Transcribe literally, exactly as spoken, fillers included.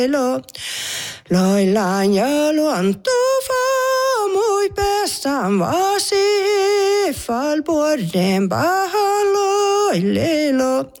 lo. Loillaan ja luontuva mui päästään vasi. Falborden paha loilelo.